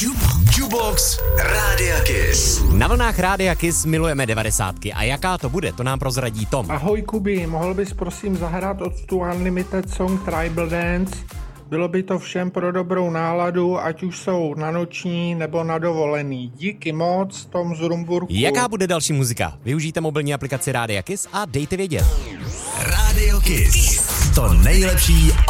Jubox Rádia Kiss. Na vlnách Rádia Kiss milujeme 90. A jaká to bude, to nám prozradí Tom. Ahoj Kubi, mohl bys prosím zahrát od tu Unlimited song Tribal Dance? Bylo by to všem pro dobrou náladu, ať už jsou na noční nebo na dovolený. Díky moc, Tom z Rumburku. Jaká bude další muzika? Využijte mobilní aplikaci Rádia Kiss a dejte vědět. Rádio Kiss. To nejlepší